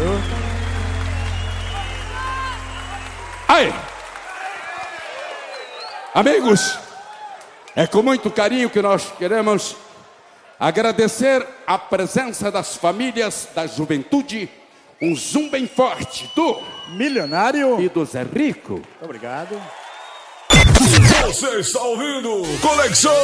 Aí, amigos, é com muito carinho que nós queremos agradecer a presença das famílias da juventude. Um zoom bem forte do Milionário e do Zé Rico. Muito obrigado. Você está ouvindo Conexão